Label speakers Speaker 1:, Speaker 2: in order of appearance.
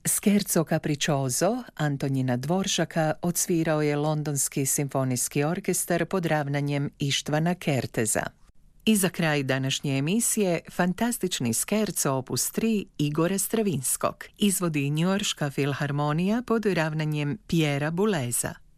Speaker 1: Scherzo capriccioso Antonina Dvoršaka odsvirao je Londonski simfonijski orkestar pod ravnanjem Ištvana Kerteza. I za kraj današnje emisije fantastični scherzo opus 3 Igora Stravinskog izvodi Njujorška filharmonija pod ravnanjem Piera Buleza.